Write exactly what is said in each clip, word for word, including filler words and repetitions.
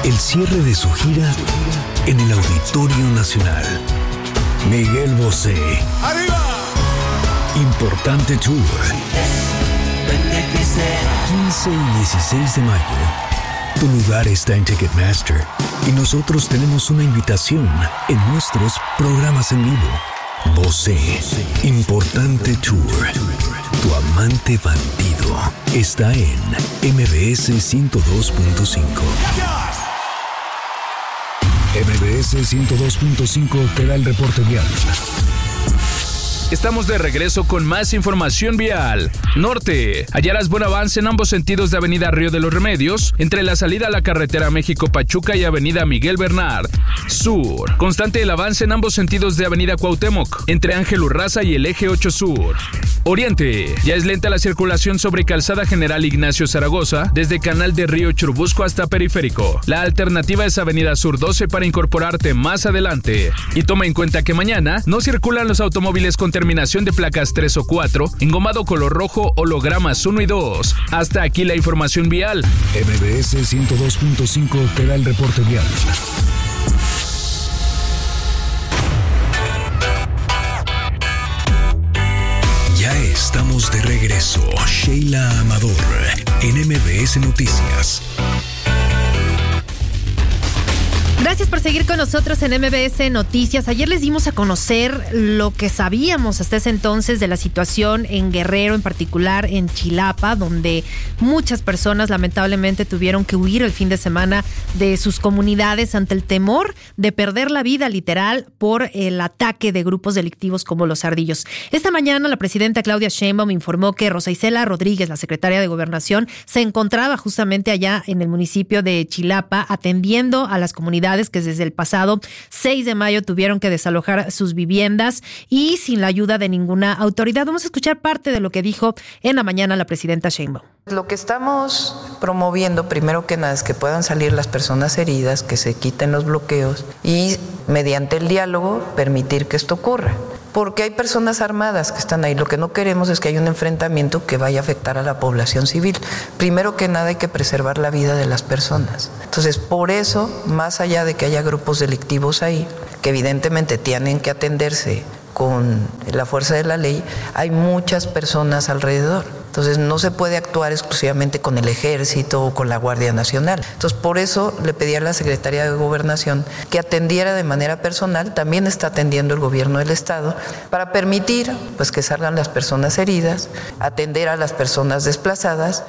el cierre de su gira en el Auditorio Nacional. Miguel Bosé. ¡Arriba! Importante Tour. quince y dieciséis de mayo. Tu lugar está en Ticketmaster y nosotros tenemos una invitación en nuestros programas en vivo. Bosé. Importante Tour. Tu amante bandido está en M B S ciento dos punto cinco. M B S ciento dos punto cinco te da el reporte vial. Estamos de regreso con más información vial. Norte. Hallarás buen avance en ambos sentidos de Avenida Río de los Remedios, entre la salida a la carretera México-Pachuca y Avenida Miguel Bernard. Sur. Constante el avance en ambos sentidos de Avenida Cuauhtémoc, entre Ángel Urraza y el Eje ocho Sur. Oriente. Ya es lenta la circulación sobre Calzada General Ignacio Zaragoza, desde Canal de Río Churubusco hasta Periférico. La alternativa es Avenida Sur doce para incorporarte más adelante. Y toma en cuenta que mañana no circulan los automóviles con terminación de placas tres o cuatro, engomado color rojo, hologramas uno y dos. Hasta aquí la información vial. M B S ciento dos punto cinco te da el reporte vial. Ya estamos de regreso. Sheila Amador en M B S Noticias. Gracias por seguir con nosotros en M B S Noticias. Ayer les dimos a conocer lo que sabíamos hasta ese entonces de la situación en Guerrero, en particular en Chilapa, donde muchas personas lamentablemente tuvieron que huir el fin de semana de sus comunidades ante el temor de perder la vida literal por el ataque de grupos delictivos como los Ardillos. Esta mañana la presidenta Claudia Sheinbaum informó que Rosa Isela Rodríguez, la secretaria de Gobernación, se encontraba justamente allá en el municipio de Chilapa atendiendo a las comunidades que desde el pasado seis de mayo tuvieron que desalojar sus viviendas y sin la ayuda de ninguna autoridad. Vamos a escuchar parte de lo que dijo en la mañana la presidenta Sheinbaum. Lo que estamos promoviendo, primero que nada, es que puedan salir las personas heridas, que se quiten los bloqueos y mediante el diálogo permitir que esto ocurra. Porque hay personas armadas que están ahí. Lo que no queremos es que haya un enfrentamiento que vaya a afectar a la población civil. Primero que nada hay que preservar la vida de las personas. Entonces, por eso, más allá de que haya grupos delictivos ahí, que evidentemente tienen que atenderse con la fuerza de la ley, hay muchas personas alrededor. Entonces no se puede actuar exclusivamente con el Ejército o con la Guardia Nacional. Entonces por eso le pedí a la Secretaría de Gobernación que atendiera de manera personal, también está atendiendo el gobierno del Estado, para permitir pues, que salgan las personas heridas, atender a las personas desplazadas.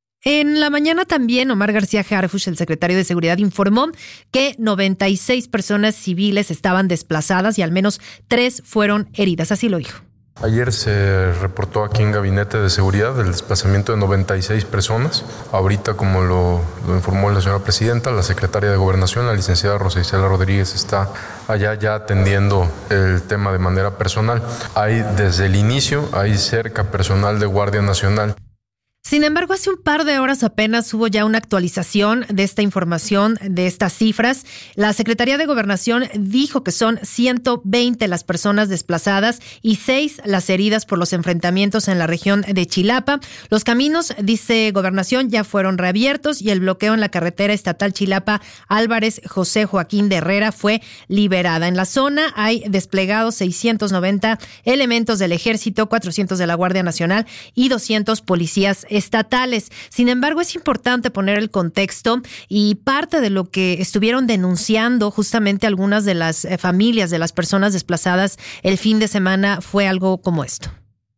En la mañana también Omar García Harfuch, el secretario de Seguridad, informó que noventa y seis personas civiles estaban desplazadas y al menos tres fueron heridas. Así lo dijo. Ayer se reportó aquí en Gabinete de Seguridad el desplazamiento de noventa y seis personas. Ahorita, como lo, lo informó la señora presidenta, la secretaria de Gobernación, la licenciada Rosa Isela Rodríguez, está allá ya atendiendo el tema de manera personal. Hay desde el inicio, hay cerca personal de Guardia Nacional. Sin embargo, hace un par de horas apenas hubo ya una actualización de esta información, de estas cifras. La Secretaría de Gobernación dijo que son ciento veinte las personas desplazadas y seis las heridas por los enfrentamientos en la región de Chilapa. Los caminos, dice Gobernación, ya fueron reabiertos y el bloqueo en la carretera estatal Chilapa Álvarez José Joaquín de Herrera fue liberada. En la zona hay desplegados seiscientos noventa elementos del Ejército, cuatrocientos de la Guardia Nacional y doscientos policías estatales. Sin embargo, es importante poner el contexto y parte de lo que estuvieron denunciando justamente algunas de las eh, familias de las personas desplazadas el fin de semana fue algo como esto.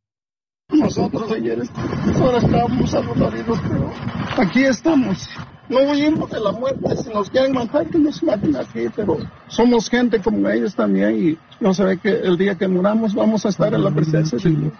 Nosotros ayer ahora estábamos saludarios, pero aquí estamos. No huimos de la muerte. Si nos quieren matar, que nos maten aquí, pero somos gente como ellos también y no se ve que el día que muramos vamos a estar en la presencia de Dios.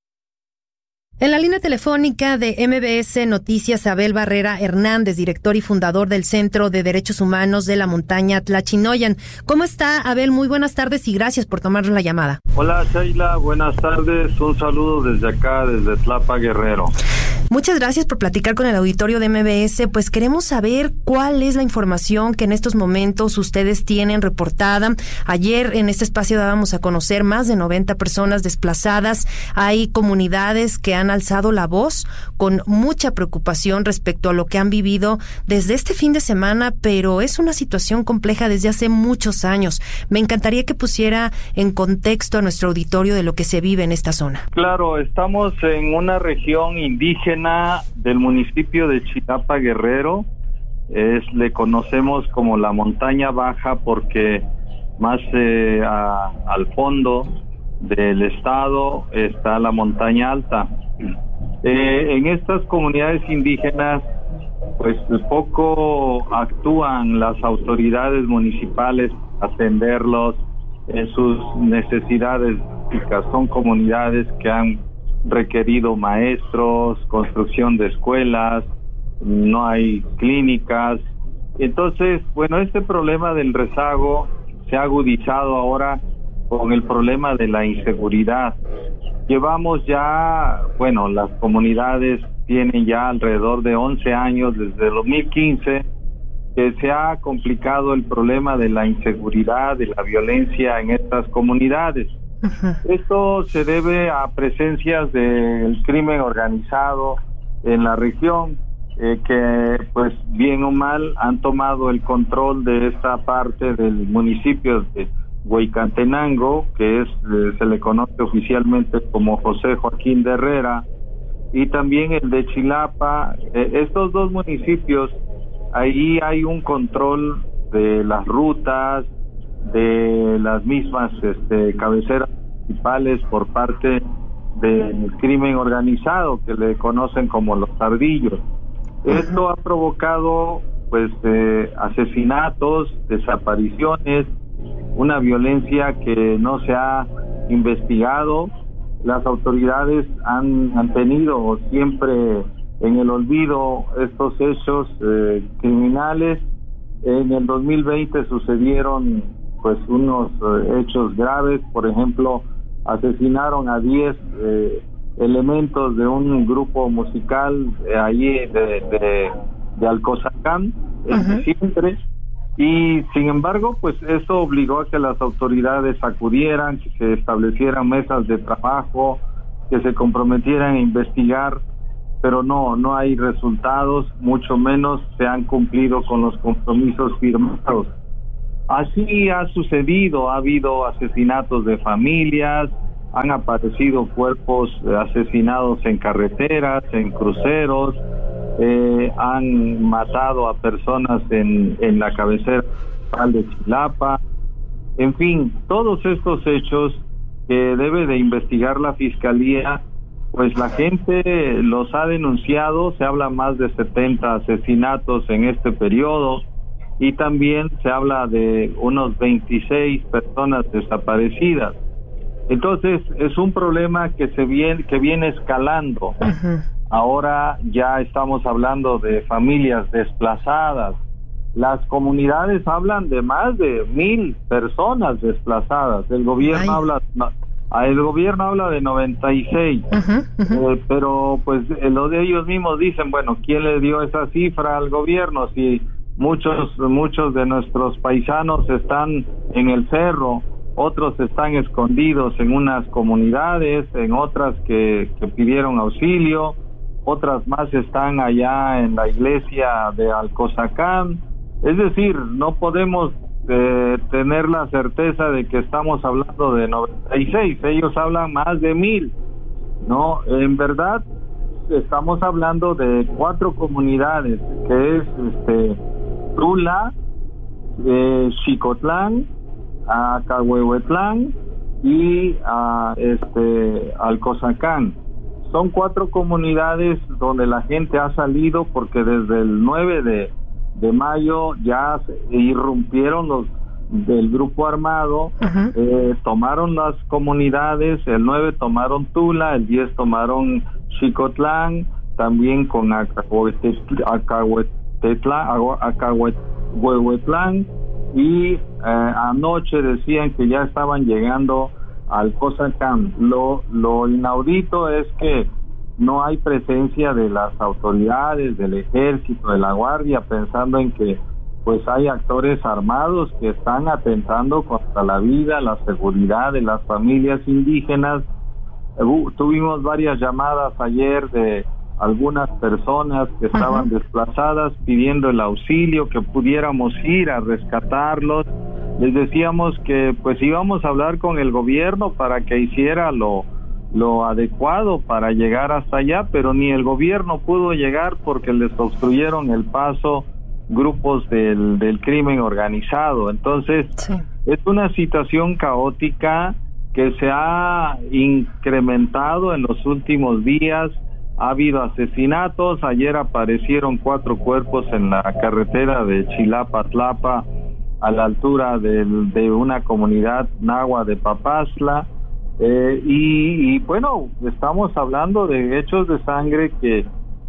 En la línea telefónica de M B S Noticias, Abel Barrera Hernández, director y fundador del Centro de Derechos Humanos de la Montaña Tlachinoyan. ¿Cómo está, Abel? Muy buenas tardes y gracias por tomarnos la llamada. Hola, Sheila. Buenas tardes. Un saludo desde acá, desde Tlapa, Guerrero. Muchas gracias por platicar con el auditorio de M B S. Pues queremos saber cuál es la información que en estos momentos ustedes tienen reportada. Ayer en este espacio dábamos a conocer más de noventa personas desplazadas. Hay comunidades que han alzado la voz con mucha preocupación respecto a lo que han vivido desde este fin de semana, pero es una situación compleja desde hace muchos años. Me encantaría que pusiera en contexto a nuestro auditorio de lo que se vive en esta zona. Claro, estamos en una región indígena del municipio de Chilapa, Guerrero. Es, le conocemos como la montaña baja porque más eh, a, al fondo del estado está la montaña alta. Eh, en estas comunidades indígenas pues poco actúan las autoridades municipales a atenderlos en sus necesidades básicas. Son comunidades que han requerido maestros, construcción de escuelas, no hay clínicas. Entonces, bueno, este problema del rezago se ha agudizado ahora con el problema de la inseguridad. Llevamos ya, bueno, las comunidades tienen ya alrededor de once años, desde el dos mil quince, que se ha complicado el problema de la inseguridad, de la violencia en estas comunidades. Uh-huh. Esto se debe a presencias del crimen organizado en la región, eh, que pues bien o mal han tomado el control de esta parte del municipio de Huehuetenango, que es eh, se le conoce oficialmente como José Joaquín de Herrera, y también el de Chilapa. Eh, estos dos municipios, ahí hay un control de las rutas, de las mismas este, cabeceras principales por parte del crimen organizado, que le conocen como los ardillos. Esto ha provocado pues eh, asesinatos, desapariciones, una violencia que no se ha investigado. Las autoridades han, han tenido siempre en el olvido estos hechos eh, criminales. En el dos mil veinte sucedieron pues unos eh, hechos graves. Por ejemplo, asesinaron a diez eh, elementos de un grupo musical eh, allí de, de, de Alcozacán en diciembre. Y sin embargo, pues eso obligó a que las autoridades acudieran, que se establecieran mesas de trabajo, que se comprometieran a investigar, pero no, no hay resultados, mucho menos se han cumplido con los compromisos firmados. Así ha sucedido, ha habido asesinatos de familias, han aparecido cuerpos asesinados en carreteras, en cruceros, eh, han matado a personas en, en la cabecera de Chilapa. En fin, todos estos hechos que debe de investigar la Fiscalía, pues la gente los ha denunciado. Se habla más de setenta asesinatos en este periodo, y también se habla de unos veintiséis personas desaparecidas. Entonces es un problema que se viene que viene escalando. Uh-huh. Ahora ya estamos hablando de familias desplazadas. Las comunidades hablan de más de mil personas desplazadas. El gobierno Ay. habla no, el gobierno habla de noventa y seis. Uh-huh, uh-huh. Eh, pero pues eh, lo de ellos mismos dicen, bueno, ¿quién le dio esa cifra al gobierno? Si muchos muchos de nuestros paisanos están en el cerro, otros están escondidos en unas comunidades, en otras que, que pidieron auxilio, otras más están allá en la iglesia de Alcozacán. Es decir, no podemos eh, tener la certeza de que estamos hablando de noventa y seis, ellos hablan más de mil, ¿no? En verdad, estamos hablando de cuatro comunidades, que es este Tula, eh, Xicotlán, Acahuehuetlán y a este Alcozacán. Son cuatro comunidades donde la gente ha salido porque desde el nueve de mayo ya irrumpieron los del grupo armado. Uh-huh. eh, tomaron las comunidades. El nueve tomaron Tula, el diez tomaron Xicotlán, también con Acahuehuetlán, y eh, anoche decían que ya estaban llegando al Alcozacán. Lo, lo inaudito es que no hay presencia de las autoridades, del ejército, de la guardia, pensando en que pues hay actores armados que están atentando contra la vida, la seguridad de las familias indígenas. Uh, tuvimos varias llamadas ayer de algunas personas que estaban uh-huh. desplazadas pidiendo el auxilio, que pudiéramos ir a rescatarlos. Les decíamos que pues íbamos a hablar con el gobierno para que hiciera lo, lo adecuado para llegar hasta allá, pero ni el gobierno pudo llegar porque les obstruyeron el paso grupos del, del crimen organizado. Entonces, sí. es una situación caótica que se ha incrementado en los últimos días. Ha habido asesinatos. Ayer aparecieron cuatro cuerpos en la carretera de Chilapa-Tlapa, a la altura del, de una comunidad nahua de Papazla. Eh, y, y bueno, estamos hablando de hechos de sangre que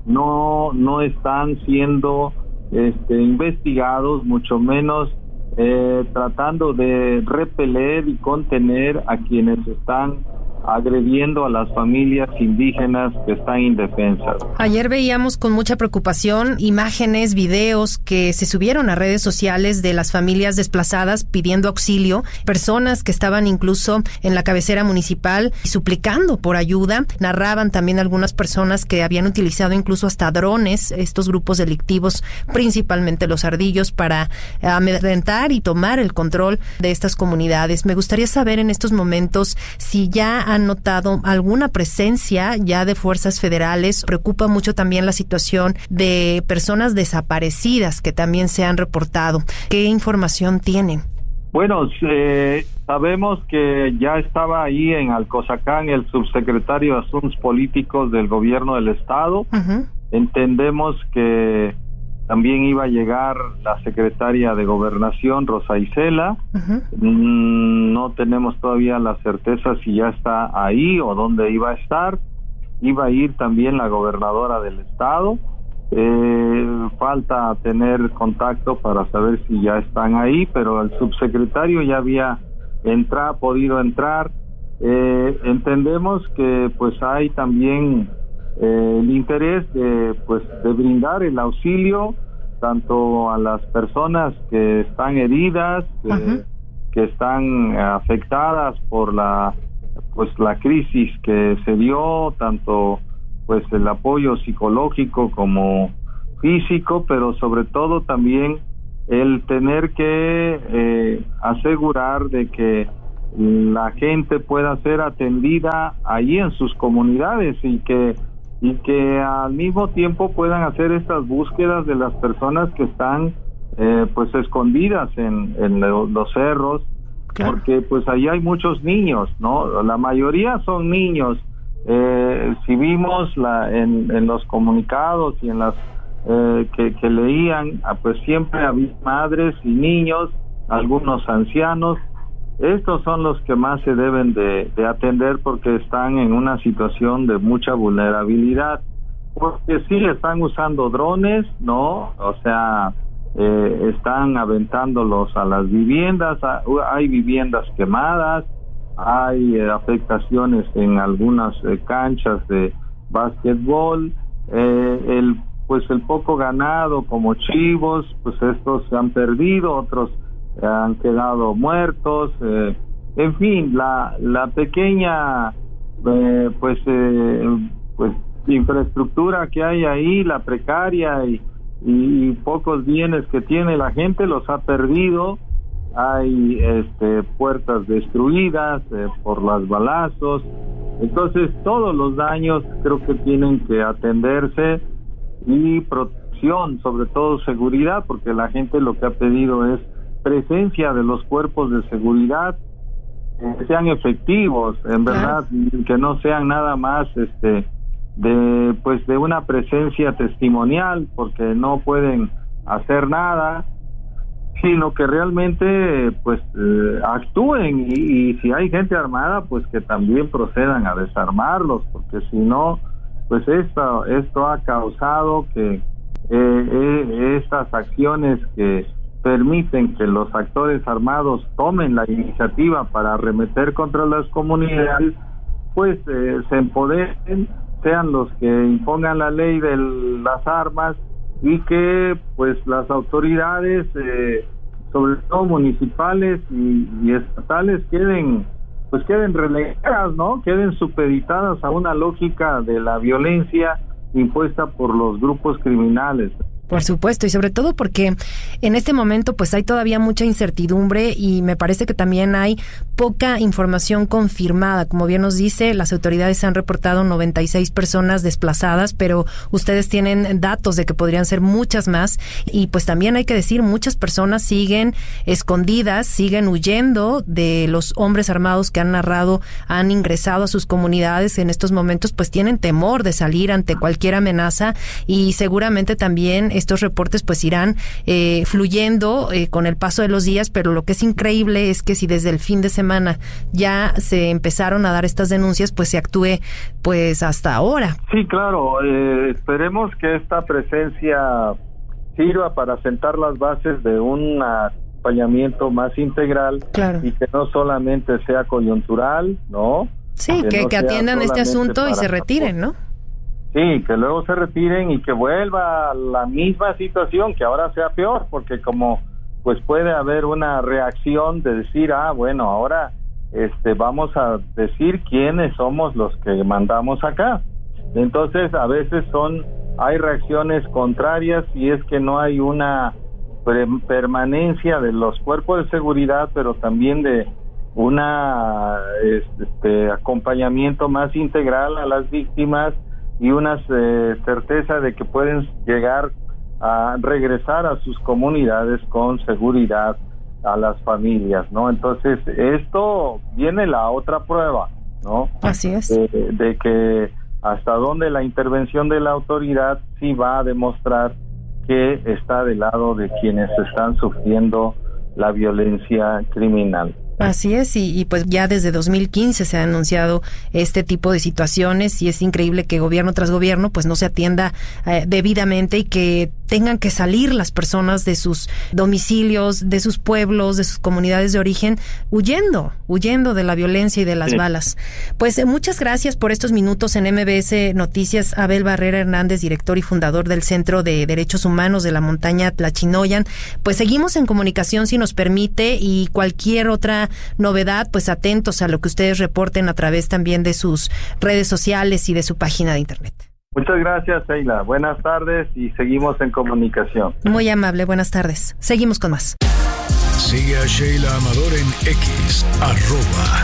no, no están siendo Este, investigados, mucho menos eh, tratando de repeler y contener a quienes están agrediendo a las familias indígenas que están indefensas. Ayer veíamos con mucha preocupación imágenes, videos que se subieron a redes sociales de las familias desplazadas pidiendo auxilio, personas que estaban incluso en la cabecera municipal suplicando por ayuda. Narraban también algunas personas que habían utilizado incluso hasta drones, estos grupos delictivos, principalmente los ardillos, para amedrentar y tomar el control de estas comunidades. Me gustaría saber en estos momentos si ya han notado alguna presencia ya de fuerzas federales. Preocupa mucho también la situación de personas desaparecidas que también se han reportado. ¿Qué información tienen? Bueno, eh, sabemos que ya estaba ahí en Alcozacán el subsecretario de Asuntos Políticos del Gobierno del Estado. Uh-huh. Entendemos que también iba a llegar la secretaria de Gobernación, Rosa Isela. Uh-huh. No tenemos todavía la certeza si ya está ahí o dónde iba a estar. Iba a ir también la gobernadora del estado. Eh, falta tener contacto para saber si ya están ahí, pero el subsecretario ya había entrado, podido entrar. Eh, entendemos que pues hay también Eh, el interés de pues de brindar el auxilio tanto a las personas que están heridas, que, uh-huh. que están afectadas por la pues la crisis que se dio, tanto pues el apoyo psicológico como físico, pero sobre todo también el tener que eh, asegurar de que la gente pueda ser atendida allí en sus comunidades y que y que al mismo tiempo puedan hacer estas búsquedas de las personas que están eh, pues escondidas en, en los cerros, claro. Porque pues ahí hay muchos niños, ¿no? La mayoría son niños. Eh, si vimos la, en, en los comunicados y en las eh, que, que leían, pues siempre había madres y niños, algunos ancianos. Estos son los que más se deben de, de atender porque están en una situación de mucha vulnerabilidad. Porque sí están usando drones, ¿no? O sea, eh, están aventándolos a las viviendas, hay viviendas quemadas, hay eh, afectaciones en algunas eh, canchas de básquetbol, eh, el pues el poco ganado como chivos, pues estos se han perdido, otros han quedado muertos, eh, en fin, la la pequeña eh, pues eh, pues infraestructura que hay ahí, la precaria y, y pocos bienes que tiene la gente los ha perdido. Hay este puertas destruidas eh, por los balazos. Entonces todos los daños creo que tienen que atenderse y protección, sobre todo seguridad, porque la gente lo que ha pedido es presencia de los cuerpos de seguridad, eh, que sean efectivos, en verdad, claro. Que no sean nada más este de pues de una presencia testimonial, porque no pueden hacer nada, sino que realmente pues eh, actúen y, y si hay gente armada pues que también procedan a desarmarlos, porque si no pues esto esto ha causado que eh, eh, estas acciones que permiten que los actores armados tomen la iniciativa para arremeter contra las comunidades, pues eh, se empoderen sean los que impongan la ley de las armas y que pues las autoridades, eh, sobre todo municipales y, y estatales, queden pues queden relegadas, ¿no? Queden supeditadas a una lógica de la violencia impuesta por los grupos criminales. Por supuesto, y sobre todo porque en este momento pues hay todavía mucha incertidumbre y me parece que también hay poca información confirmada. Como bien nos dice, las autoridades han reportado noventa y seis personas desplazadas, pero ustedes tienen datos de que podrían ser muchas más y pues también hay que decir, muchas personas siguen escondidas, siguen huyendo de los hombres armados que han narrado, han ingresado a sus comunidades. En estos momentos pues tienen temor de salir ante cualquier amenaza y seguramente también estos reportes pues irán eh, fluyendo eh, con el paso de los días, pero lo que es increíble es que si desde el fin de semana ya se empezaron a dar estas denuncias, pues se actúe pues hasta ahora. Sí, claro, eh, esperemos que esta presencia sirva para sentar las bases de un acompañamiento más integral, claro, y que no solamente sea coyuntural, ¿no? Sí, que, que, no que atiendan este asunto y se retiren, ¿no? Sí, que luego se retiren y que vuelva a la misma situación, que ahora sea peor, porque como pues puede haber una reacción de decir, ah, bueno, ahora este vamos a decir quiénes somos los que mandamos acá. Entonces, a veces son hay reacciones contrarias y es que no hay una pre- permanencia de los cuerpos de seguridad, pero también de una este acompañamiento más integral a las víctimas y una eh, certeza de que pueden llegar a regresar a sus comunidades con seguridad a las familias, ¿no? Entonces, esto viene la otra prueba, ¿no? Así es. De, de que hasta dónde la intervención de la autoridad sí va a demostrar que está del lado de quienes están sufriendo la violencia criminal. Así es, y, y pues ya desde dos mil quince se ha anunciado este tipo de situaciones y es increíble que gobierno tras gobierno pues no se atienda eh, debidamente y que tengan que salir las personas de sus domicilios, de sus pueblos, de sus comunidades de origen, huyendo, huyendo de la violencia y de las sí. balas. Pues eh, muchas gracias por estos minutos en M B S Noticias, Abel Barrera Hernández, director y fundador del Centro de Derechos Humanos de la Montaña Tlachinoyan. Pues seguimos en comunicación si nos permite y cualquier otra novedad, pues atentos a lo que ustedes reporten a través también de sus redes sociales y de su página de internet. Muchas gracias, Sheila. Buenas tardes y seguimos en comunicación. Muy amable, buenas tardes. Seguimos con más. Sigue a Sheila Amador en X, arroba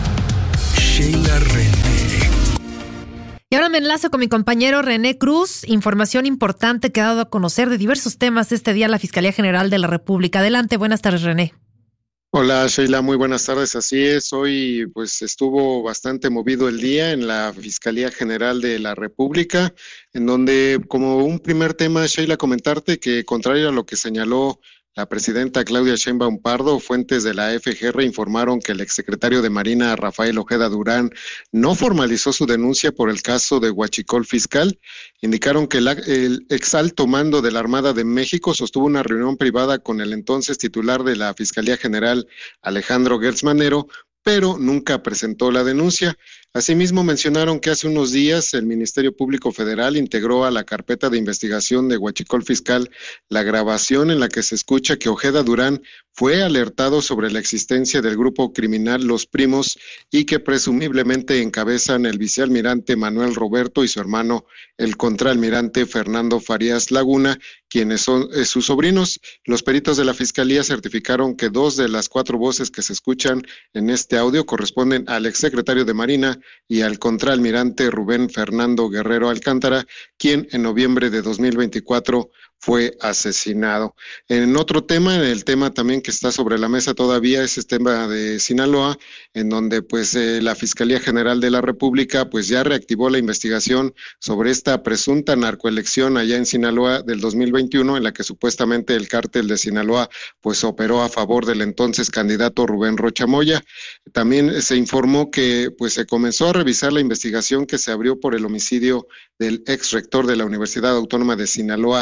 Sheila René. Y ahora me enlazo con mi compañero René Cruz. Información importante que ha dado a conocer de diversos temas este día la Fiscalía General de la República. Adelante, buenas tardes, René. Hola Sheila, muy buenas tardes. Así es, hoy pues estuvo bastante movido el día en la Fiscalía General de la República, en donde como un primer tema, Sheila, comentarte que contrario a lo que señaló la presidenta Claudia Sheinbaum Pardo, fuentes de la F G R informaron que el exsecretario de Marina, Rafael Ojeda Durán, no formalizó su denuncia por el caso de Huachicol Fiscal. Indicaron que el, el exalto mando de la Armada de México sostuvo una reunión privada con el entonces titular de la Fiscalía General, Alejandro Gertz Manero, pero nunca presentó la denuncia. Asimismo, mencionaron que hace unos días el Ministerio Público Federal integró a la carpeta de investigación de Huachicol Fiscal la grabación en la que se escucha que Ojeda Durán fue alertado sobre la existencia del grupo criminal Los Primos y que presumiblemente encabezan el vicealmirante Manuel Roberto y su hermano, el contraalmirante Fernando Farías Laguna, quienes son eh, sus sobrinos. Los peritos de la Fiscalía certificaron que dos de las cuatro voces que se escuchan en este audio corresponden al exsecretario de Marina y al contraalmirante Rubén Fernando Guerrero Alcántara, quien en noviembre de dos mil veinticuatro fue asesinado. En otro tema, el tema también que está sobre la mesa todavía es el tema de Sinaloa, en donde pues eh, la Fiscalía General de la República pues ya reactivó la investigación sobre esta presunta narcoelección allá en Sinaloa del dos mil veintiuno, en la que supuestamente el cártel de Sinaloa pues operó a favor del entonces candidato Rubén Rocha Moya. También se informó que pues se comenzó a revisar la investigación que se abrió por el homicidio del ex rector de la Universidad Autónoma de Sinaloa,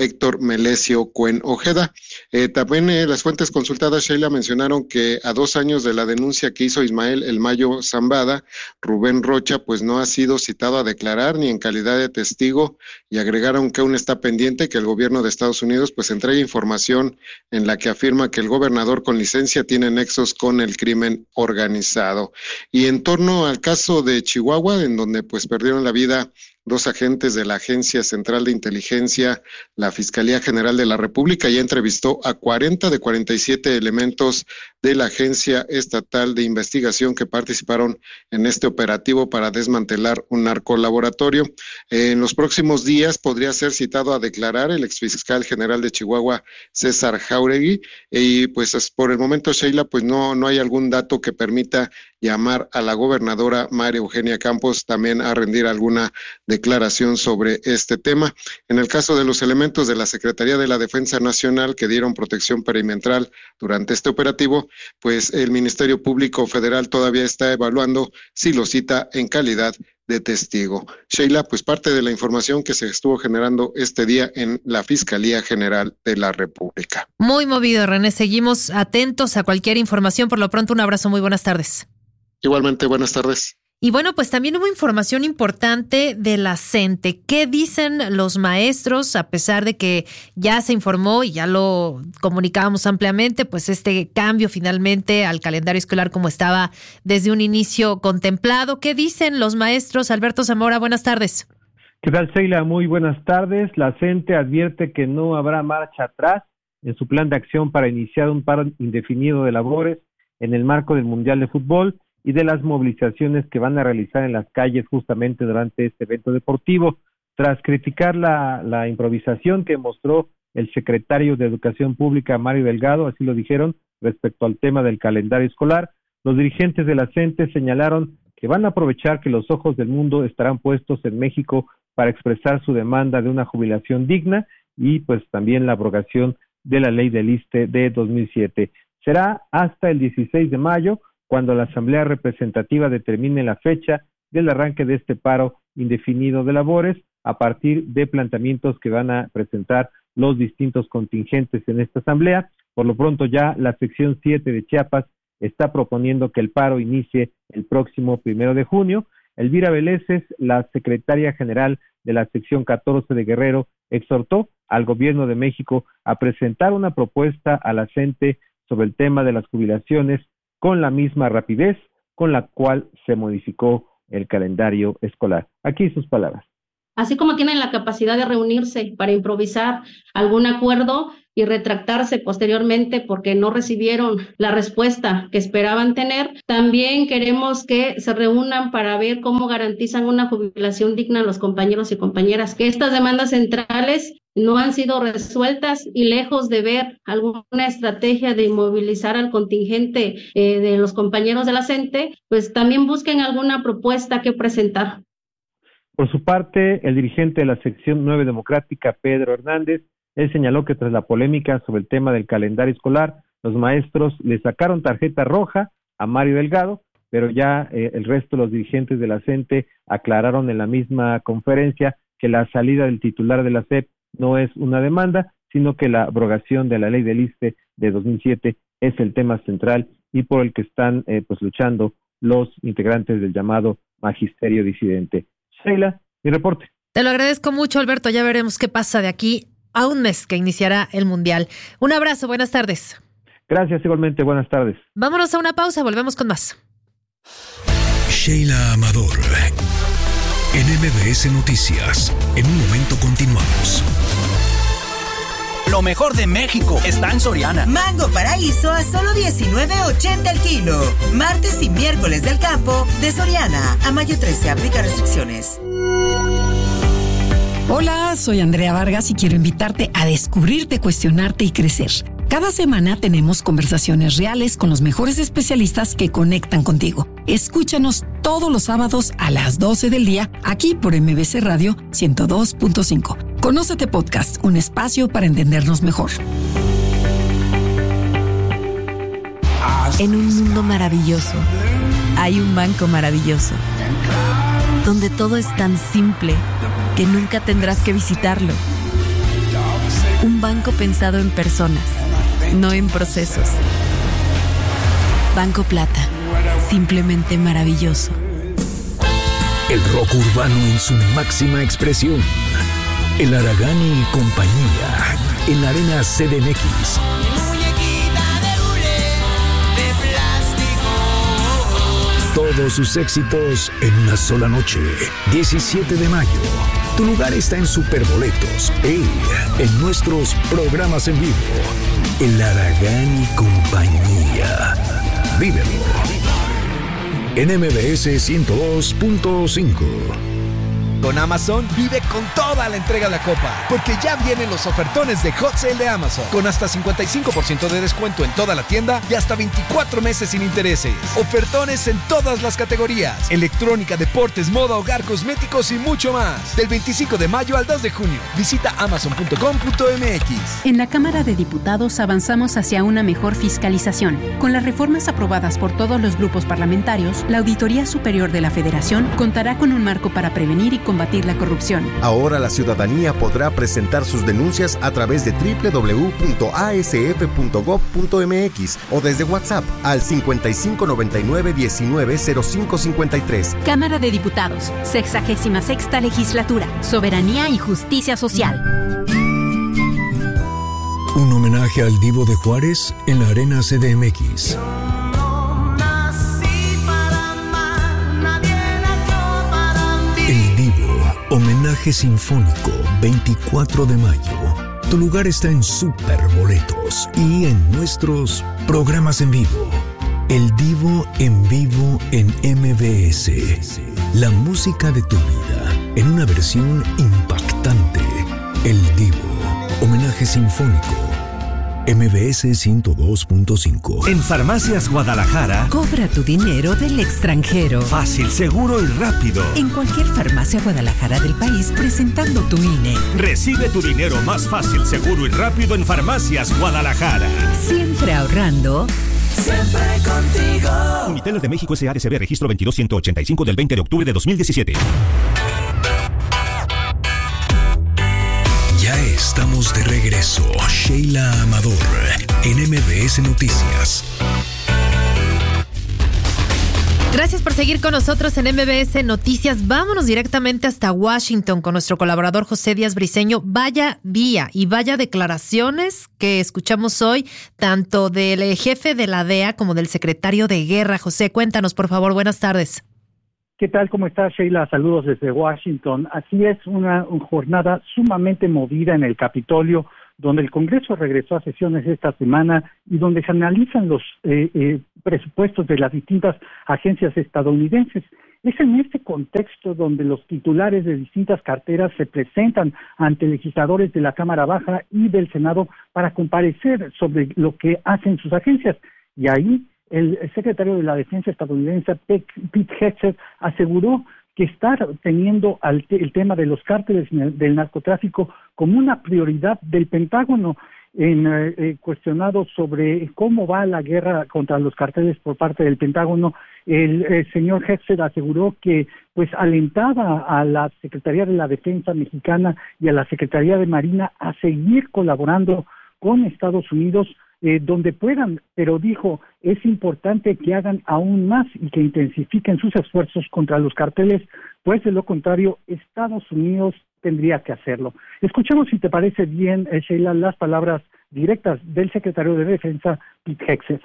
Héctor Melesio Cuen Ojeda. Eh, también eh, las fuentes consultadas, Sheila, mencionaron que a dos años de la denuncia que hizo Ismael El Mayo Zambada, Rubén Rocha pues no ha sido citado a declarar ni en calidad de testigo, y agregaron que aún está pendiente que el gobierno de Estados Unidos pues entregue información en la que afirma que el gobernador con licencia tiene nexos con el crimen organizado. Y en torno al caso de Chihuahua, en donde pues perdieron la vida dos agentes de la Agencia Central de Inteligencia, la Fiscalía General de la República ya entrevistó a cuarenta de cuarenta y siete elementos de la Agencia Estatal de Investigación que participaron en este operativo para desmantelar un narcolaboratorio. En los próximos días podría ser citado a declarar el exfiscal general de Chihuahua, César Jáuregui, y pues por el momento, Sheila, pues no, no hay algún dato que permita llamar a la gobernadora María Eugenia Campos también a rendir alguna declaración sobre este tema. En el caso de los elementos de la Secretaría de la Defensa Nacional que dieron protección perimetral durante este operativo, pues el Ministerio Público Federal todavía está evaluando si lo cita en calidad de testigo. Sheila, pues parte de la información que se estuvo generando este día en la Fiscalía General de la República. Muy movido, René. Seguimos atentos a cualquier información. Por lo pronto, un abrazo. Muy buenas tardes. Igualmente, buenas tardes. Y bueno, pues también hubo información importante de la CENTE. ¿Qué dicen los maestros? A pesar de que ya se informó y ya lo comunicábamos ampliamente, pues este cambio finalmente al calendario escolar como estaba desde un inicio contemplado. ¿Qué dicen los maestros? Alberto Zamora, buenas tardes. ¿Qué tal, Sheila? Muy buenas tardes. La CENTE advierte que no habrá marcha atrás en su plan de acción para iniciar un paro indefinido de labores en el marco del Mundial de Fútbol y de las movilizaciones que van a realizar en las calles justamente durante este evento deportivo. Tras criticar la, la improvisación que mostró el secretario de Educación Pública, Mario Delgado, así lo dijeron, respecto al tema del calendario escolar, los dirigentes de la CENTE señalaron que van a aprovechar que los ojos del mundo estarán puestos en México para expresar su demanda de una jubilación digna y pues también la abrogación de la ley del ISSSTE de dos mil siete. Será hasta el dieciséis de mayo cuando la Asamblea Representativa determine la fecha del arranque de este paro indefinido de labores a partir de planteamientos que van a presentar los distintos contingentes en esta Asamblea. Por lo pronto ya la sección siete de Chiapas está proponiendo que el paro inicie el próximo primero de junio. Elvira Veleses, la secretaria general de la sección catorce de Guerrero, exhortó al gobierno de México a presentar una propuesta a la CENTE sobre el tema de las jubilaciones con la misma rapidez con la cual se modificó el calendario escolar. Aquí sus palabras. Así como tienen la capacidad de reunirse para improvisar algún acuerdo y retractarse posteriormente porque no recibieron la respuesta que esperaban tener, también queremos que se reúnan para ver cómo garantizan una jubilación digna a los compañeros y compañeras, que estas demandas centrales no han sido resueltas y lejos de ver alguna estrategia de inmovilizar al contingente eh, de los compañeros de la CENTE, pues también busquen alguna propuesta que presentar. Por su parte, el dirigente de la sección nueve democrática, Pedro Hernández, él señaló que tras la polémica sobre el tema del calendario escolar, los maestros le sacaron tarjeta roja a Mario Delgado, pero ya eh, el resto de los dirigentes de la CENTE aclararon en la misma conferencia que la salida del titular de la S E P no es una demanda, sino que la abrogación de la ley del ISSSTE de dos mil siete es el tema central y por el que están eh, pues luchando los integrantes del llamado magisterio disidente. Sheila, mi reporte. Te lo agradezco mucho, Alberto. Ya veremos qué pasa de aquí a un mes que iniciará el Mundial. Un abrazo, buenas tardes. Gracias, igualmente, buenas tardes. Vámonos a una pausa, volvemos con más. Sheila Amador, en M B S Noticias. En un momento continuamos. Lo mejor de México está en Soriana. Mango Paraíso a solo diecinueve ochenta el kilo. Martes y miércoles del campo de Soriana. A mayo trece, aplica restricciones. Hola, soy Andrea Vargas y quiero invitarte a descubrirte, cuestionarte y crecer. Cada semana tenemos conversaciones reales con los mejores especialistas que conectan contigo. Escúchanos todos los sábados a las doce del día, aquí por M B C Radio ciento dos punto cinco. Conócete Podcast, un espacio para entendernos mejor. En un mundo maravilloso, hay un banco maravilloso, donde todo es tan simple que nunca tendrás que visitarlo. Un banco pensado en personas, no en procesos. Banco Plata, simplemente maravilloso. El rock urbano en su máxima expresión. El Aragani y compañía en la Arena C D M X. Todos sus éxitos en una sola noche. diecisiete de mayo. Tu lugar está en Superboletos e en nuestros programas en vivo. El Aragán y compañía. Vívelo. En M B S ciento dos punto cinco. Con Amazon vive con toda la entrega de la copa, porque ya vienen los ofertones de Hot Sale de Amazon, con hasta cincuenta y cinco por ciento de descuento en toda la tienda y hasta veinticuatro meses sin intereses. Ofertones en todas las categorías: electrónica, deportes, moda, hogar, cosméticos y mucho más. Del veinticinco de mayo al dos de junio. Visita amazon punto com punto m x. En la Cámara de Diputados avanzamos hacia una mejor fiscalización. Con las reformas aprobadas por todos los grupos parlamentarios, la Auditoría Superior de la Federación contará con un marco para prevenir y combatir la corrupción. Ahora la ciudadanía podrá presentar sus denuncias a través de doble u doble u doble u punto a s f punto gob punto m x o desde WhatsApp al cincuenta y cinco noventa y nueve diecinueve cero cinco cincuenta y tres. Cámara de Diputados, sexagésima sexta legislatura, soberanía y justicia social. Un homenaje al Divo de Juárez en la Arena C D M X. El Divo, homenaje sinfónico, veinticuatro de mayo. Tu lugar está en Superboletos y en nuestros programas en vivo. El Divo en vivo en M B S. La música de tu vida en una versión impactante. El Divo, homenaje sinfónico. M B S ciento dos punto cinco. En Farmacias Guadalajara, cobra tu dinero del extranjero. Fácil, seguro y rápido. En cualquier farmacia Guadalajara del país, presentando tu I N E. Recibe tu dinero más fácil, seguro y rápido en Farmacias Guadalajara. Siempre ahorrando. Siempre contigo. Uniteles de México S A D C B, registro veintidós ciento ochenta y cinco del veinte de octubre de dos mil diecisiete. Ya estamos de regreso. Sheila Amador en M B S Noticias. Gracias por seguir con nosotros en M B S Noticias. Vámonos directamente hasta Washington con nuestro colaborador José Díaz Briceño. Vaya vía y vaya declaraciones que escuchamos hoy, tanto del jefe de la D E A como del secretario de Guerra. José, cuéntanos, por favor. Buenas tardes. ¿Qué tal? ¿Cómo estás, Sheila? Saludos desde Washington. Así es, una, una jornada sumamente movida en el Capitolio, donde el Congreso regresó a sesiones esta semana y donde se analizan los eh, eh, presupuestos de las distintas agencias estadounidenses. Es en este contexto donde los titulares de distintas carteras se presentan ante legisladores de la Cámara Baja y del Senado para comparecer sobre lo que hacen sus agencias. Y ahí el secretario de la Defensa estadounidense, Pete Hegseth, aseguró que está teniendo el tema de los cárteles del narcotráfico como una prioridad del Pentágono. En eh, cuestionado sobre cómo va la guerra contra los cárteles por parte del Pentágono, el, el señor Hegseth aseguró que pues alentaba a la Secretaría de la Defensa mexicana y a la Secretaría de Marina a seguir colaborando con Estados Unidos Eh, donde puedan, pero dijo, es importante que hagan aún más y que intensifiquen sus esfuerzos contra los carteles, pues de lo contrario, Estados Unidos tendría que hacerlo. Escuchemos, si te parece bien, eh, Sheila, las palabras directas del secretario de Defensa, Pete Hegseth.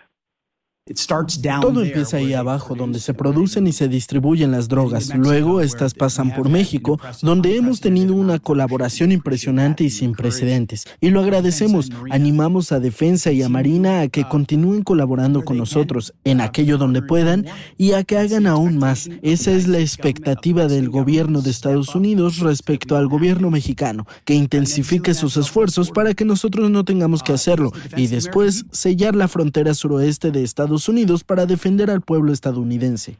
Todo empieza ahí abajo, donde se producen y se distribuyen las drogas. Luego, estas pasan por México, donde hemos tenido una colaboración impresionante y sin precedentes. Y lo agradecemos. Animamos a Defensa y a Marina a que continúen colaborando con nosotros en aquello donde puedan y a que hagan aún más. Esa es la expectativa del gobierno de Estados Unidos respecto al gobierno mexicano, que intensifique sus esfuerzos para que nosotros no tengamos que hacerlo y después sellar la frontera suroeste de Estados Unidos para defender al pueblo estadounidense.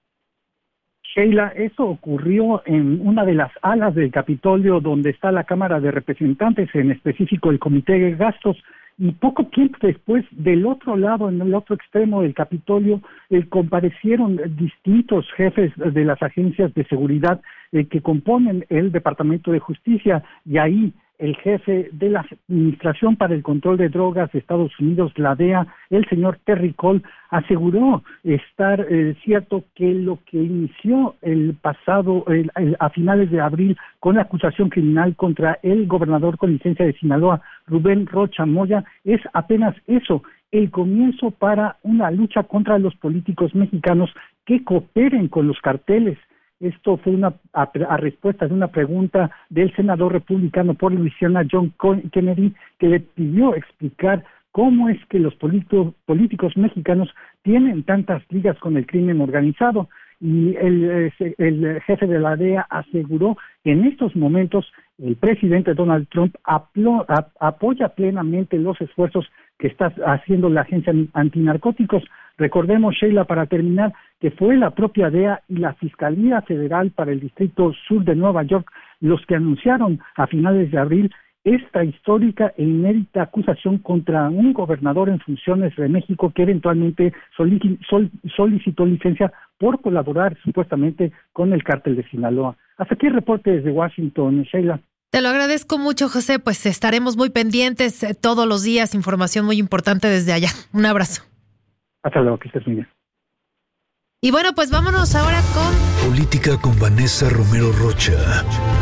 Sheila, eso ocurrió en una de las alas del Capitolio donde está la Cámara de Representantes, en específico el Comité de Gastos, y poco tiempo después, del otro lado, en el otro extremo del Capitolio, eh, comparecieron distintos jefes de las agencias de seguridad eh, que componen el Departamento de Justicia, y ahí el jefe de la Administración para el Control de Drogas de Estados Unidos, la D E A, el señor Terry Cole, aseguró estar eh, cierto que lo que inició el pasado, el, el, a finales de abril, con la acusación criminal contra el gobernador con licencia de Sinaloa, Rubén Rocha Moya, es apenas eso, el comienzo para una lucha contra los políticos mexicanos que cooperen con los carteles. Esto fue una a, a respuesta de una pregunta del senador republicano por Luisiana, John Kennedy, que le pidió explicar cómo es que los políticos, políticos mexicanos tienen tantas ligas con el crimen organizado. Y el, el jefe de la D E A aseguró que en estos momentos el presidente Donald Trump aplo, ap, apoya plenamente los esfuerzos que está haciendo la agencia antinarcóticos. Recordemos, Sheila, para terminar, que fue la propia D E A y la Fiscalía Federal para el Distrito Sur de Nueva York los que anunciaron a finales de abril esta histórica e inédita acusación contra un gobernador en funciones de México que eventualmente solicitó licencia por colaborar supuestamente con el cártel de Sinaloa. Hasta aquí el reporte desde Washington, Sheila. Te lo agradezco mucho, José, pues estaremos muy pendientes todos los días, información muy importante desde allá. Un abrazo. Hasta luego, que estés muy bien. Y bueno, pues vámonos ahora con... Política con Vanessa Romero Rocha.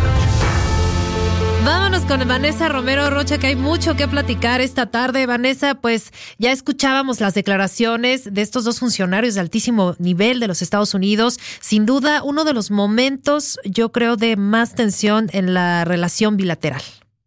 Vámonos con Vanessa Romero Rocha, que hay mucho que platicar esta tarde. Vanessa, pues ya escuchábamos las declaraciones de estos dos funcionarios de altísimo nivel de los Estados Unidos. Sin duda, uno de los momentos, yo creo, de más tensión en la relación bilateral.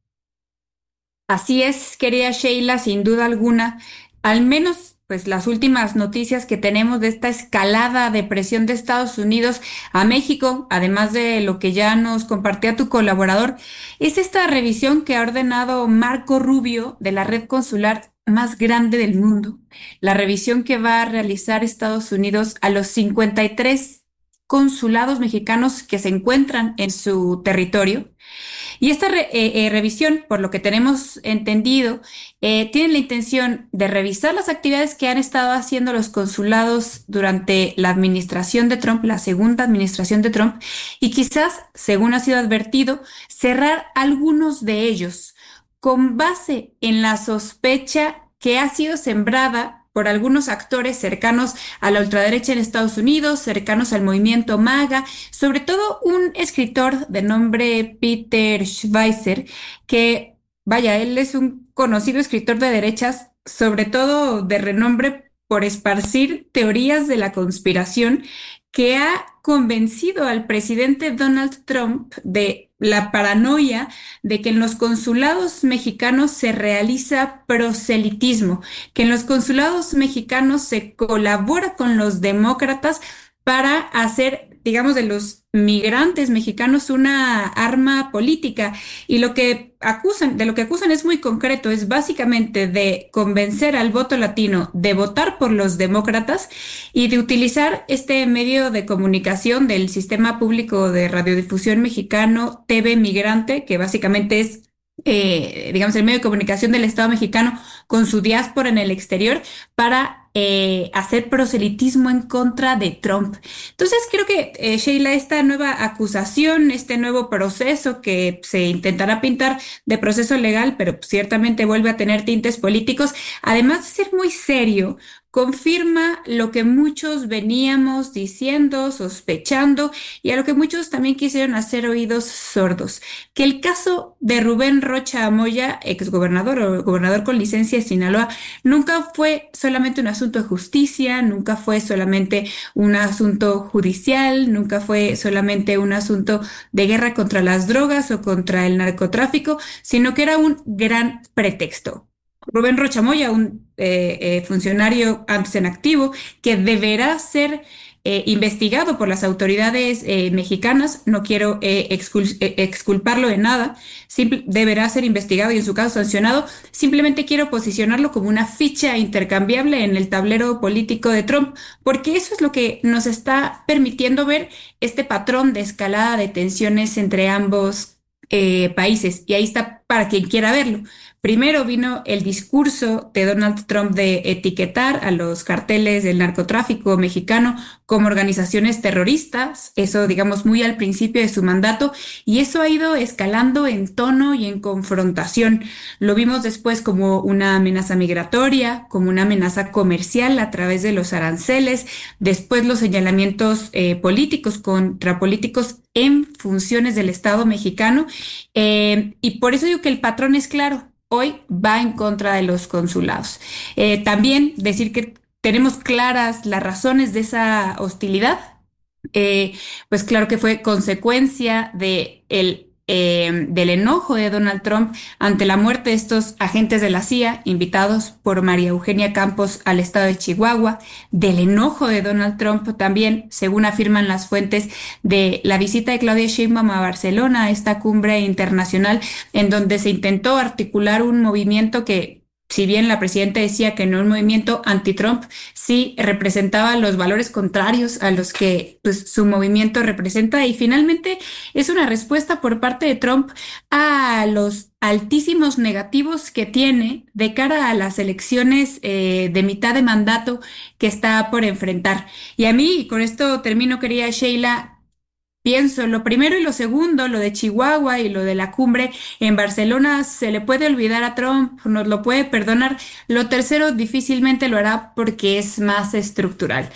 Así es, querida Sheila, sin duda alguna. Al menos pues las últimas noticias que tenemos de esta escalada de presión de Estados Unidos a México, además de lo que ya nos compartía tu colaborador, es esta revisión que ha ordenado Marco Rubio de la red consular más grande del mundo. La revisión que va a realizar Estados Unidos a los cincuenta y tres consulados mexicanos que se encuentran en su territorio. Y esta re, eh, eh, revisión, por lo que tenemos entendido, eh, tiene la intención de revisar las actividades que han estado haciendo los consulados durante la administración de Trump, la segunda administración de Trump, y quizás, según ha sido advertido, cerrar algunos de ellos con base en la sospecha que ha sido sembrada por algunos actores cercanos a la ultraderecha en Estados Unidos, cercanos al movimiento MAGA, sobre todo un escritor de nombre Peter Schweizer, que, vaya, él es un conocido escritor de derechas, sobre todo de renombre por esparcir teorías de la conspiración, que ha convencido al presidente Donald Trump de la paranoia de que en los consulados mexicanos se realiza proselitismo, que en los consulados mexicanos se colabora con los demócratas para hacer, digamos, de los migrantes mexicanos una arma política. Y lo que acusan, de lo que acusan es muy concreto, es básicamente de convencer al voto latino de votar por los demócratas y de utilizar este medio de comunicación del sistema público de radiodifusión mexicano, T V Migrante, que básicamente es Eh, digamos, el medio de comunicación del Estado mexicano con su diáspora en el exterior para eh, hacer proselitismo en contra de Trump. Entonces creo que, eh, Sheila, esta nueva acusación, este nuevo proceso que se intentará pintar de proceso legal, pero ciertamente vuelve a tener tintes políticos, además de ser muy serio, confirma lo que muchos veníamos diciendo, sospechando, y a lo que muchos también quisieron hacer oídos sordos, que el caso de Rubén Rocha Moya, exgobernador o gobernador con licencia de Sinaloa, nunca fue solamente un asunto de justicia, nunca fue solamente un asunto judicial, nunca fue solamente un asunto de guerra contra las drogas o contra el narcotráfico, sino que era un gran pretexto. Rubén Rocha Moya, un eh, eh, funcionario antes en activo, que deberá ser eh, investigado por las autoridades eh, mexicanas, no quiero eh, excul- eh, exculparlo de nada, simple, deberá ser investigado y en su caso sancionado, simplemente quiero posicionarlo como una ficha intercambiable en el tablero político de Trump, porque eso es lo que nos está permitiendo ver este patrón de escalada de tensiones entre ambos Eh, países, y ahí está para quien quiera verlo. Primero vino el discurso de Donald Trump de etiquetar a los carteles del narcotráfico mexicano como organizaciones terroristas, eso digamos muy al principio de su mandato, y eso ha ido escalando en tono y en confrontación. Lo vimos después como una amenaza migratoria, como una amenaza comercial a través de los aranceles, después los señalamientos eh, políticos contra políticos en funciones del Estado mexicano, eh, y por eso digo que el patrón es claro. Hoy va en contra de los consulados. Eh, también decir que tenemos claras las razones de esa hostilidad, eh, pues claro que fue consecuencia de el Eh, del enojo de Donald Trump ante la muerte de estos agentes de la C I A invitados por María Eugenia Campos al estado de Chihuahua, del enojo de Donald Trump también, según afirman las fuentes, de la visita de Claudia Sheinbaum a Barcelona, a esta cumbre internacional en donde se intentó articular un movimiento que, si bien la presidenta decía que no era un movimiento anti-Trump, sí representaba los valores contrarios a los que pues, su movimiento representa, y finalmente es una respuesta por parte de Trump a los altísimos negativos que tiene de cara a las elecciones eh, de mitad de mandato que está por enfrentar. Y a mí, y con esto termino, querida Sheila, pienso, lo primero y lo segundo, lo de Chihuahua y lo de la cumbre en Barcelona, se le puede olvidar a Trump, nos lo puede perdonar. Lo tercero difícilmente lo hará porque es más estructural.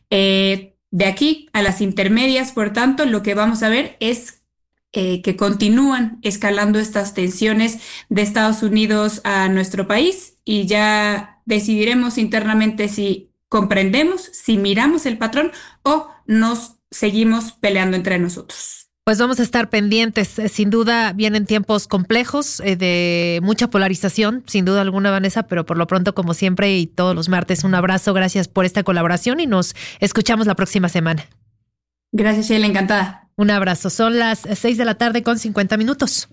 Eh, de aquí a las intermedias, por tanto, lo que vamos a ver es eh, que continúan escalando estas tensiones de Estados Unidos a nuestro país, y ya decidiremos internamente si comprendemos, si miramos el patrón o nos seguimos peleando entre nosotros. Pues vamos a estar pendientes. Sin duda vienen tiempos complejos, eh, de mucha polarización, sin duda alguna, Vanessa, pero por lo pronto, como siempre y todos los martes, un abrazo, gracias por esta colaboración y nos escuchamos la próxima semana. Gracias, Sheila, encantada. Un abrazo. Son las seis de la tarde con cincuenta minutos.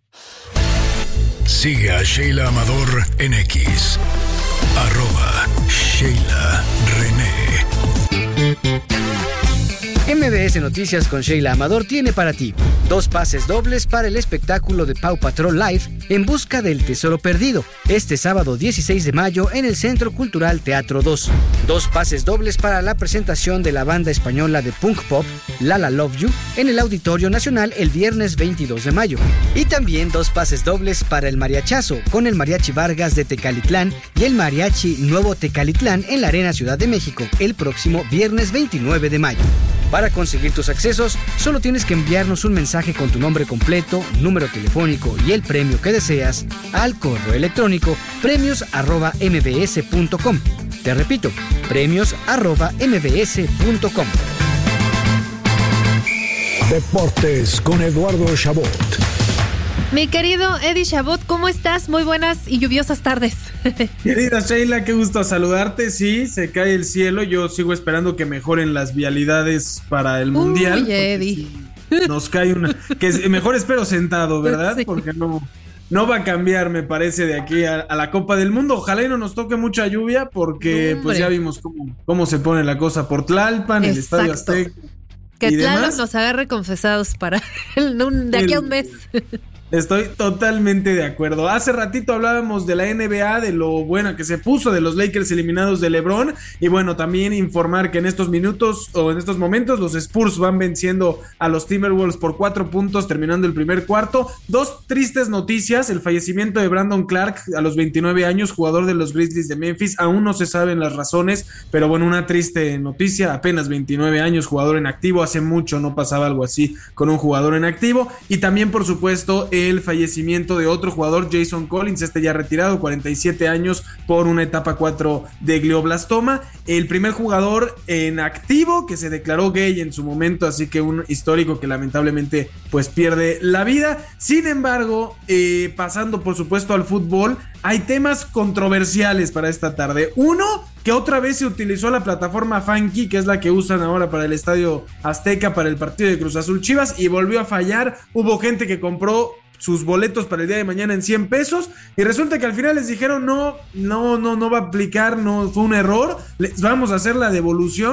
Sigue a Sheila Amador en X, arroba Sheila René. M B S Noticias con Sheila Amador tiene para ti dos pases dobles para el espectáculo de Paw Patrol Live En busca del tesoro perdido, este sábado dieciséis de mayo en el Centro Cultural Teatro dos. Dos pases dobles para la presentación de la banda española de punk pop Lala Love You en el Auditorio Nacional el viernes veintidós de mayo. Y también dos pases dobles para el mariachazo con el Mariachi Vargas de Tecalitlán y el Mariachi Nuevo Tecalitlán en la Arena Ciudad de México el próximo viernes veintinueve de mayo. Para conseguir tus accesos, solo tienes que enviarnos un mensaje con tu nombre completo, número telefónico y el premio que deseas al correo electrónico premios arroba mbs punto com. Te repito, premios arroba mbs punto com. Deportes con Eduardo Chabot. Mi querido Eddie Chabot, ¿cómo estás? Muy buenas y lluviosas tardes. Querida Sheila, qué gusto saludarte. Sí, se cae el cielo. Yo sigo esperando que mejoren las vialidades para el Mundial. Uy, Eddie. Si nos cae una... Que mejor espero sentado, ¿verdad? Sí. Porque no, no va a cambiar, me parece, de aquí a, a la Copa del Mundo. Ojalá y no nos toque mucha lluvia porque Hombre. pues ya vimos cómo, cómo se pone la cosa por Tlalpan, el Estadio Azteca. Que Tlaloc nos agarre confesados para el, de aquí a un mes. Estoy totalmente de acuerdo. Hace ratito hablábamos de la N B A, de lo buena que se puso, de los Lakers eliminados de LeBron. Y bueno, también informar que en estos minutos o en estos momentos los Spurs van venciendo a los Timberwolves por cuatro puntos, terminando el primer cuarto. Dos tristes noticias: el fallecimiento de Brandon Clark a los veintinueve años, jugador de los Grizzlies de Memphis. Aún no se saben las razones, pero bueno, una triste noticia. Apenas veintinueve años, jugador en activo. Hace mucho no pasaba algo así con un jugador en activo. Y también, por supuesto, el fallecimiento de otro jugador, Jason Collins, este ya retirado, cuarenta y siete años, por una etapa cuatro de glioblastoma. El primer jugador en activo que se declaró gay en su momento, así que un histórico que lamentablemente pues pierde la vida. Sin embargo, eh, pasando por supuesto al fútbol, hay temas controversiales para esta tarde. Uno, que otra vez se utilizó la plataforma Funky, que es la que usan ahora para el Estadio Azteca, para el partido de Cruz Azul Chivas, y volvió a fallar. Hubo gente que compró sus boletos para el día de mañana en cien pesos y resulta que al final les dijeron no, no, no, no va a aplicar, no, fue un error, les vamos a hacer la devolución.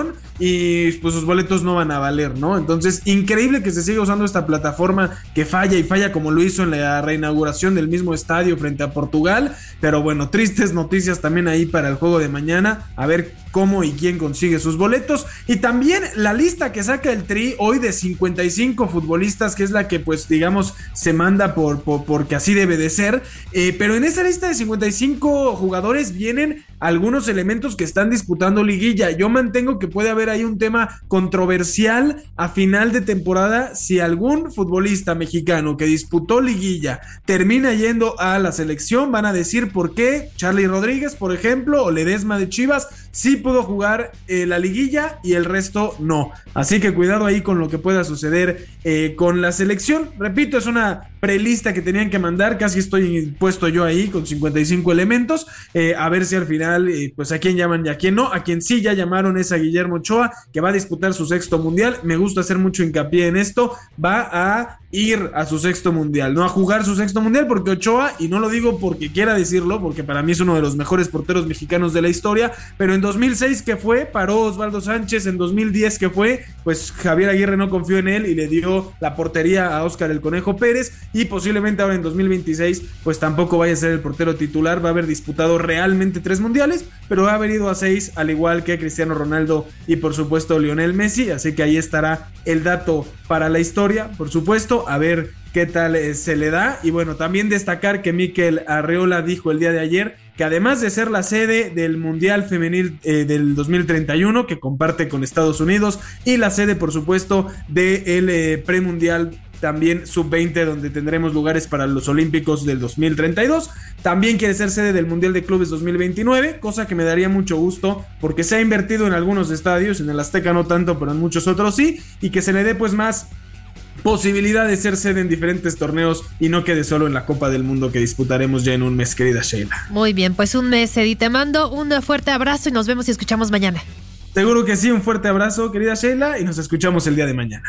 y pues sus boletos no van a valer, ¿no? Entonces, increíble que se siga usando esta plataforma que falla y falla como lo hizo en la reinauguración del mismo estadio frente a Portugal, pero bueno, tristes noticias también ahí para el juego de mañana, a ver cómo y quién consigue sus boletos. Y también la lista que saca el Tri hoy de cincuenta y cinco futbolistas, que es la que pues digamos se manda por, por porque así debe de ser, eh, pero en esa lista de cincuenta y cinco jugadores vienen algunos elementos que están disputando liguilla. Yo mantengo que puede haber ahí un tema controversial a final de temporada si algún futbolista mexicano que disputó liguilla termina yendo a la selección. Van a decir por qué Charly Rodríguez, por ejemplo, o Ledesma de Chivas sí pudo jugar eh, la liguilla y el resto no. Así que cuidado ahí con lo que pueda suceder eh, con la selección. Repito, es una prelista que tenían que mandar, casi estoy puesto yo ahí con cincuenta y cinco elementos, eh, a ver si al final eh, pues a quién llaman y a quién no. A quien sí ya llamaron es a Guillermo Ochoa, que va a disputar su sexto mundial. Me gusta hacer mucho hincapié en esto, va a ir a su sexto mundial, no a jugar su sexto mundial, porque Ochoa, y no lo digo porque quiera decirlo, porque para mí es uno de los mejores porteros mexicanos de la historia, pero en dos mil seis que fue, paró Osvaldo Sánchez, en dos mil diez que fue, pues Javier Aguirre no confió en él y le dio la portería a Óscar el Conejo Pérez, y posiblemente ahora en dos mil veintiséis pues tampoco vaya a ser el portero titular. Va a haber disputado realmente tres mundiales, pero va a haber ido a seis, al igual que Cristiano Ronaldo y por supuesto Lionel Messi, así que ahí estará el dato para la historia, por supuesto, a ver qué tal eh, se le da. Y bueno, también destacar que Mikel Arreola dijo el día de ayer que además de ser la sede del Mundial Femenil eh, del dos mil treinta y uno, que comparte con Estados Unidos, y la sede por supuesto del eh, premundial también sub veinte, donde tendremos lugares para los Olímpicos del dos mil treinta y dos, también quiere ser sede del Mundial de Clubes dos mil veintinueve, cosa que me daría mucho gusto, porque se ha invertido en algunos estadios, en el Azteca no tanto, pero en muchos otros sí, y que se le dé pues más posibilidad de ser sede en diferentes torneos y no quede solo en la Copa del Mundo que disputaremos ya en un mes, querida Sheila. Muy bien, pues un mes, Eddie. Te mando un fuerte abrazo y nos vemos y escuchamos mañana. Seguro que sí, un fuerte abrazo, querida Sheila, y nos escuchamos el día de mañana.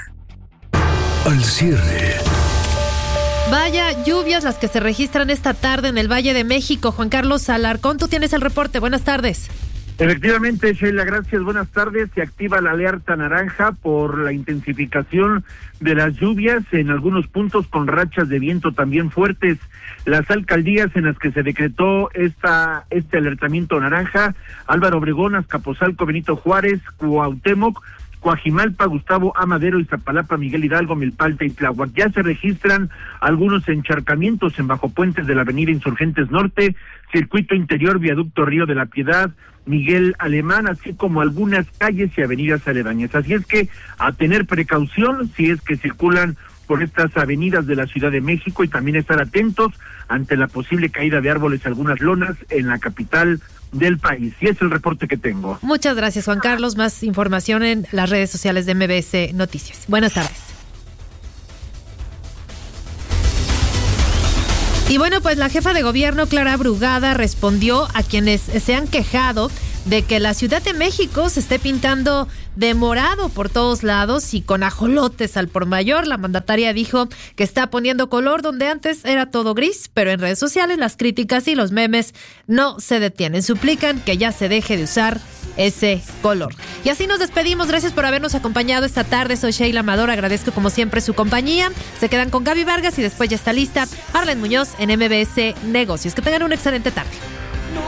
Al cierre. Vaya lluvias las que se registran esta tarde en el Valle de México. Juan Carlos Alarcón, tú tienes el reporte. Buenas tardes. Efectivamente, Sheila, gracias, buenas tardes. Se activa la alerta naranja por la intensificación de las lluvias en algunos puntos con rachas de viento también fuertes. Las alcaldías en las que se decretó esta este alertamiento naranja: Álvaro Obregón, Azcapotzalco, Benito Juárez, Cuauhtémoc, Coajimalpa, Gustavo Amadero, Iztapalapa, Miguel Hidalgo, Milpalta y Tláhuac. Ya se registran algunos encharcamientos en bajopuentes de la avenida Insurgentes Norte, Circuito Interior, Viaducto Río de la Piedad, Miguel Alemán, así como algunas calles y avenidas aledañas. Así es que a tener precaución si es que circulan por estas avenidas de la Ciudad de México, y también estar atentos ante la posible caída de árboles, algunas lonas en la capital del país. Y es el reporte que tengo. Muchas gracias, Juan Carlos. Más información en las redes sociales de M B S Noticias. Buenas tardes. Y bueno, pues la jefa de gobierno, Clara Brugada, respondió a quienes se han quejado de que la Ciudad de México se esté pintando de morado por todos lados y con ajolotes al por mayor. La mandataria dijo que está poniendo color donde antes era todo gris, pero en redes sociales las críticas y los memes no se detienen. Suplican que ya se deje de usar ese color. Y así nos despedimos. Gracias por habernos acompañado esta tarde. Soy Sheila Amador. Agradezco como siempre su compañía. Se quedan con Gaby Vargas y después ya está lista Arlen Muñoz en M B S Negocios. Que tengan una excelente tarde.